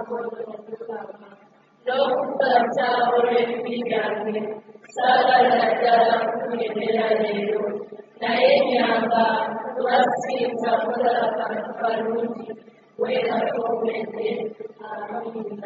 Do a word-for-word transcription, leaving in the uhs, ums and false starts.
Lokuta Sagalagala Kuyaderu, Naenyamba, Lasita Mudaka Paruti, Wena Komete,